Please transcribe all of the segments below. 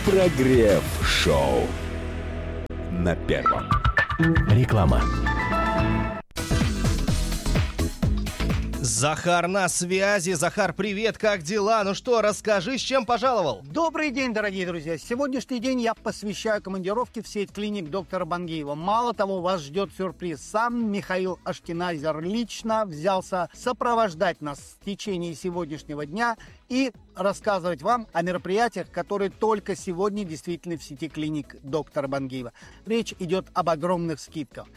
Прогрев-шоу на Первом. Реклама. Захар на связи. Захар, привет, как дела? Ну что, расскажи, с чем пожаловал? Добрый день, дорогие друзья. Сегодняшний день я посвящаю командировке в сеть клиник доктора Бангиева. Мало того, вас ждет сюрприз. Сам Михаил Ашкеназер лично взялся сопровождать нас в течение сегодняшнего дня и рассказывать вам о мероприятиях, которые только сегодня действительно в сети клиник доктора Бангиева. Речь идет об огромных скидках.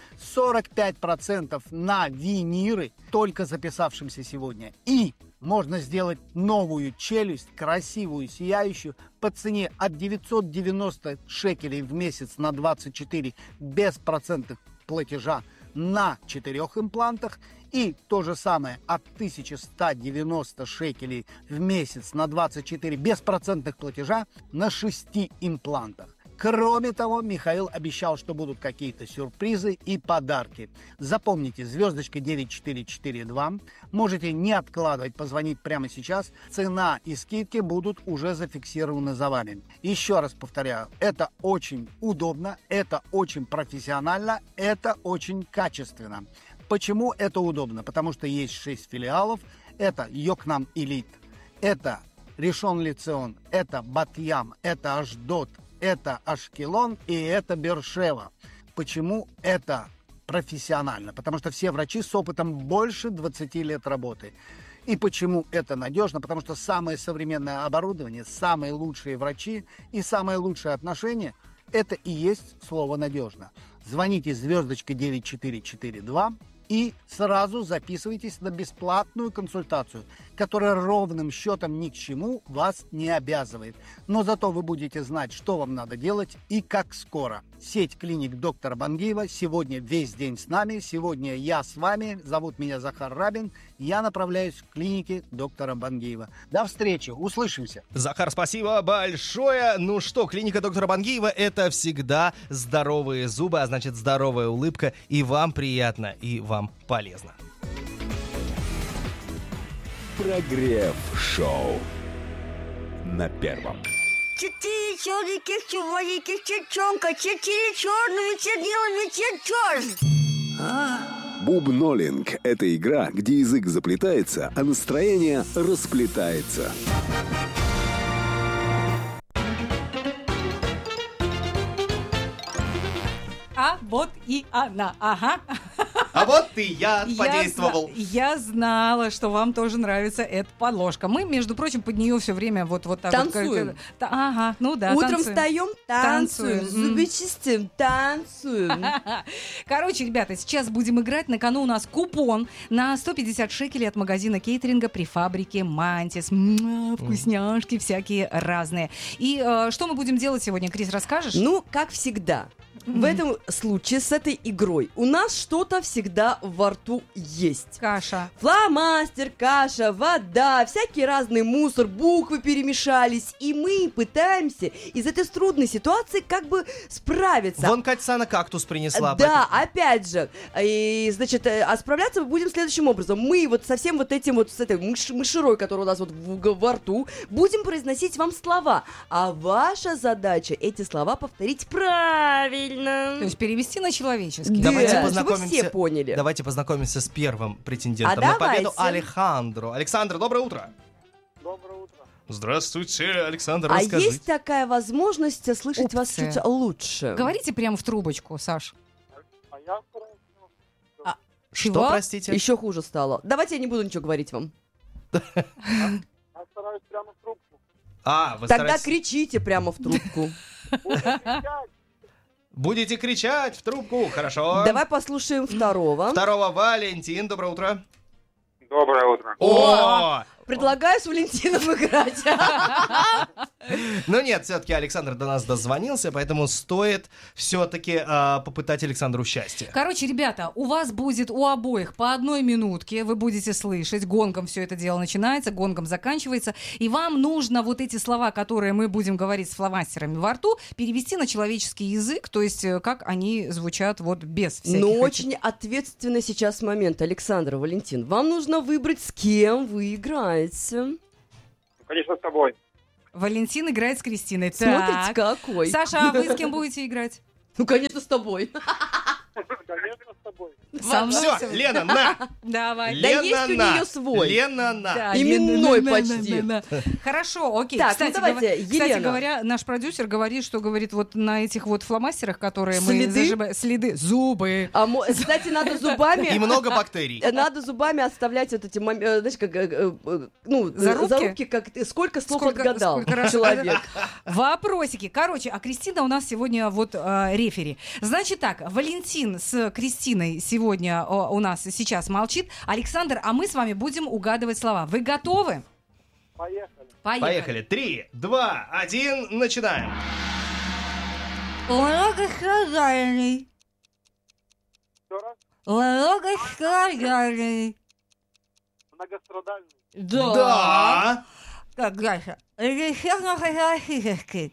45% на виниры, только записавшимся сегодня. И можно сделать новую челюсть, красивую, сияющую, по цене от 990 шекелей в месяц на 24 без процентов платежа на 4 имплантах. И то же самое от 1190 шекелей в месяц на 24 беспроцентных платежа на 6 имплантах. Кроме того, Михаил обещал, что будут какие-то сюрпризы и подарки. Запомните, звездочка 9442. Можете не откладывать, позвонить прямо сейчас. Цена и скидки будут уже зафиксированы за вами. Еще раз повторяю, это очень удобно, это очень профессионально, это очень качественно. Почему это удобно? Потому что есть 6 филиалов. Это Йокнам Элит, это Ришон Лецион, это Бат-Ям, это Ашдод, это Ашкелон и это Бершева. Почему это профессионально? Потому что все врачи с опытом больше 20 лет работы. И почему это надежно? Потому что самое современное оборудование, самые лучшие врачи и самые лучшие отношения – это и есть слово «надежно». Звоните звездочка 9442 и сразу записывайтесь на бесплатную консультацию, которая ровным счетом ни к чему вас не обязывает. Но зато вы будете знать, что вам надо делать и как скоро. Сеть клиник доктора Бангиева сегодня весь день с нами. Сегодня я с вами. Зовут меня Захар Рабин. Я направляюсь в клиники доктора Бангиева. До встречи. Услышимся. Захар, спасибо большое. Ну что, клиника доктора Бангиева — это всегда здоровые зубы, а значит здоровая улыбка. И вам приятно, и вам полезно. Прогрев-шоу на Первом. 4 черненьких чумовеньких чертенка, 4 черными чернилами чертеж. Бубнолинг – это игра, где язык заплетается, а настроение расплетается. А вот и она, ага. А вот и я подействовал. Я знала, что вам тоже нравится эта подложка. Мы, между прочим, под нее все время вот так танцуем. Вот. Ага, ну да, утром танцуем. встаем, танцуем. Танцуем. Зубы чистим, танцуем. Короче, ребята, сейчас будем играть. На кону у нас купон на 150 шекелей от магазина кейтеринга при фабрике «Мантис». Вкусняшки всякие разные. И что мы будем делать сегодня, Крис, расскажешь? Ну, как всегда. В этом случае с этой игрой у нас что-то всегда во рту есть. Каша. Фломастер, каша, вода, всякий разный мусор, буквы перемешались. И мы пытаемся из этой трудной ситуации как бы справиться. Вон Катьсана кактус принесла. Да, опять же. И, значит, а справляться мы будем следующим образом. Мы вот со всем вот этим вот, с этой мышерой, которая у нас вот во рту, будем произносить вам слова. А ваша задача эти слова повторить правильно. То есть перевести на человеческий. Да, Давайте чтобы все поняли. Давайте познакомимся с первым претендентом А на победу, давайте. Алехандро. Александр, доброе утро. Доброе утро. Здравствуйте, Александр, А расскажите. есть такая возможность слышать вас Опция. чуть лучше? Говорите прямо в трубочку, Саш. А я стараюсь. Что, Чего? простите? Еще хуже стало. Давайте я не буду ничего говорить вам. Я стараюсь прямо в трубку. Вы Тогда стараетесь- кричите прямо в трубку. Буду кричать. Будете кричать в трубку, хорошо. Давай послушаем второго. Второго Валентин, доброе утро. Доброе утро. О! Предлагаю с Валентином играть. Ну нет, все-таки Александр до нас дозвонился, поэтому стоит все-таки попытать Александру счастье. Короче, ребята, у вас будет у обоих по 1 минутке, вы будете слышать, гонгом все это дело начинается, гонгом заканчивается, и вам нужно вот эти слова, которые мы будем говорить с фломастерами во рту, перевести на человеческий язык, то есть как они звучат вот без всяких... Но этих- очень ответственный сейчас момент, Александр, Валентин. Вам нужно выбрать, с кем вы играете. Конечно, с тобой. Валентин играет с Кристиной. Смотрите, Так. какой. Саша, а вы с кем будете играть? Ну, конечно, с тобой. Конечно, с тобой. Со мной? Все, Лена, на! Давай. Да Лена, есть у на! неё свой. Лена, на! Да, Именной Лена, почти. Хорошо, окей. Так, кстати, ну давайте, кстати Елена. говоря, наш продюсер говорит, что говорит вот на этих вот фломастерах, которые мы Следы? зажимаем, следы, зубы. Кстати, надо зубами... И много бактерий. Надо зубами оставлять вот эти, знаешь, как, Зарубки? зарубки, как сколько слов отгадал сколько раз- человек. Вопросики. Короче, а Кристина у нас сегодня вот рефери. Значит так, Валентин с Кристиной сегодня у нас сейчас молчит. Александр, а мы с вами будем угадывать слова. Вы готовы? Поехали. Поехали. 3, 2, 1, начинаем. Многострадальный. Еще раз. Многострадальный. Многострадальный. Да. Так, дальше. Реферно-профилактический.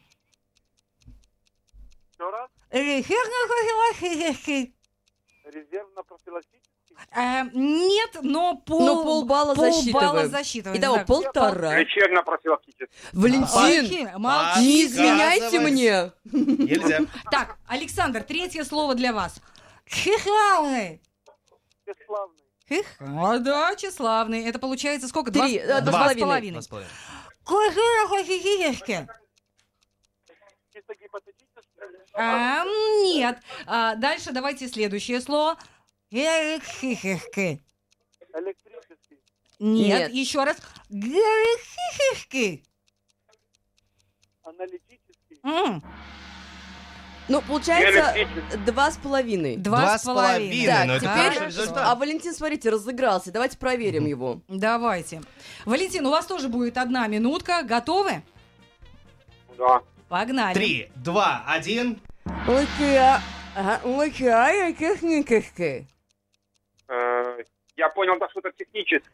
Еще раз. Реферно-профилактический. Резервно-профилактический. Нет, но полбалла засчитываем. засчитываем. Итого, да. 1,5. Лечебно-профилактический. Валентин, Молчи. не изменяйте мне. Нельзя. Так, Александр, третье слово для вас. Тщеславный. Бесславный. Да, тщеславный. Это получается сколько? Два с половиной. 2,5. Культура-классический. Чисто гипотетически. Нет. Дальше давайте следующее слово. Электрический. Электрический. Нет, Нет. еще раз. Электрический. Аналитический. Ну, получается, Диалектический. 2,5. 2,5. Так, Ну, это теперь, хороший Хорошо. результат. а Валентин, смотрите, разыгрался. Давайте проверим его. Давайте. Валентин, у вас тоже будет 1 минутка. Готовы? Да. Погнали. 3, 2, 1. Технический. Я понял, так что это технически.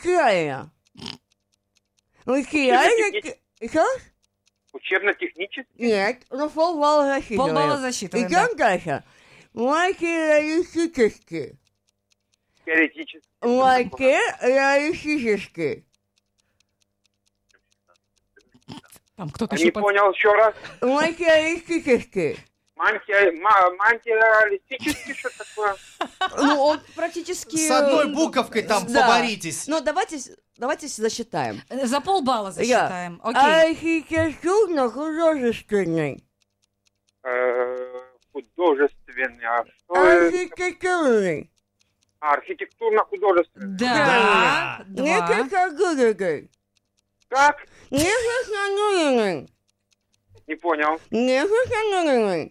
Учебно-технический. Нет, ну полбалла засчитываем. Полбалла засчитываем, Идем дальше. Макереалистический. Теоретический. Макереалистический. Там кто-то Не еще понял еще раз. Макереалистический. Мантиалистический, что такое? Ну, он практически... С одной буковкой там да. поборитесь. Ну, давайте засчитаем. За полбалла засчитаем. Окей. Архитектурно-художественный. Художественный. А что это? Архитектурный. Архитектурно-художественный. Да. 2. Некогорный. Как? Нехоснанурный. Не понял. Нехоснанурный.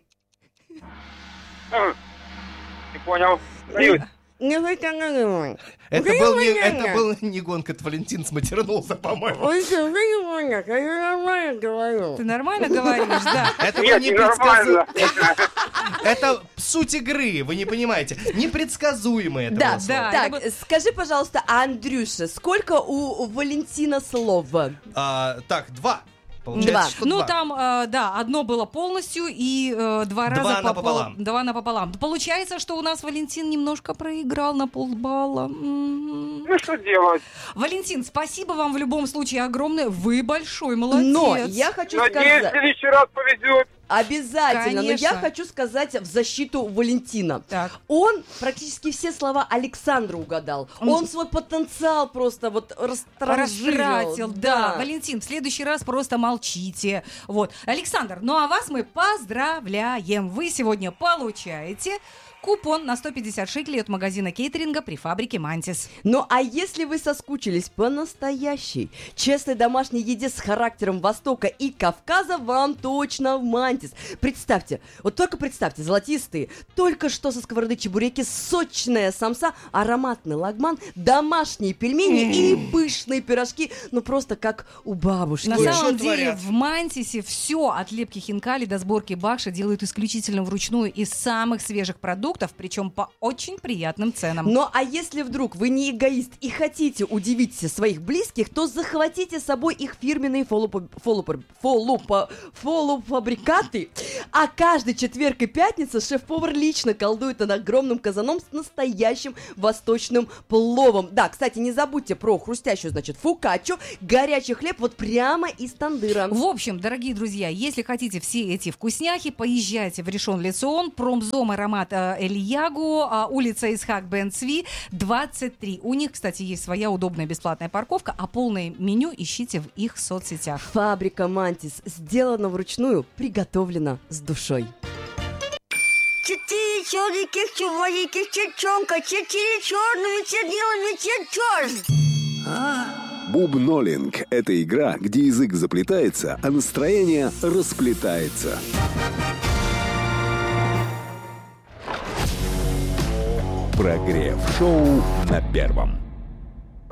Не понял. Союз. Нехоснанурный. Это был не гонка, это Валентин сматернулся, по-моему. Ой, что вы не понял, я нормально говорю. Ты нормально говоришь, да? Это был Нет, непредсказуемый. ненормально. Это суть игры, вы не понимаете. Непредсказуемое это Да, было слово. да. Так, это скажи, пожалуйста, Андрюша, сколько у Валентина слов? Так, 2. Получается, Два. что Ну, 2. там, да, одно было полностью и 2 раза Два напополам. 2 напополам. Получается, что у нас Валентин немножко проиграл на полбалла. Ну, что делать? Валентин, спасибо вам в любом случае огромное. Вы большой молодец. Но я хочу Надеюсь, в сказать... следующий раз повезет. Обязательно, но Конечно. я хочу сказать в защиту Валентина. Так. Он практически все слова Александра угадал. Он свой потенциал просто вот растратил. Растратил, да. Валентин, в следующий раз просто молчите. Вот. Александр, ну а вас мы поздравляем. Вы сегодня получаете купон на 150 шекелей от магазина кейтеринга при фабрике «Мантис». Ну а если вы соскучились по настоящей, честной домашней еде с характером Востока и Кавказа, вам точно в Мантис. Представьте, вот только представьте, золотистые, только что со сковороды чебуреки, сочная самса, ароматный лагман, домашние пельмени и пышные пирожки, ну просто как у бабушки. На Ой, самом что деле творят? в Мантисе все от лепки хинкали до сборки бакша делают исключительно вручную из самых свежих продуктов, причем по очень приятным ценам. Ну а если вдруг вы не эгоист и хотите удивить своих близких, то захватите с собой их фирменные полуфабрикаты Пятый. А каждый четверг и пятница шеф-повар лично колдует над огромным казаном с настоящим восточным пловом. Да, кстати, не забудьте про хрустящую, значит, фокаччо, горячий хлеб вот прямо из тандыра. В общем, дорогие друзья, если хотите все эти вкусняхи, поезжайте в Ришон Лецион, промзом Аромат Эль-Ягу, улица Исхак бен Цви, 23. У них, кстати, есть своя удобная бесплатная парковка, а полное меню ищите в их соцсетях. Фабрика Мантис сделана вручную, приготовлена с душой. 4 черненьких чумовеньких чертенка, 4 черными чернилами черт. Бубнолинг – это игра, где язык заплетается, а настроение расплетается. Прогрев шоу на Первом.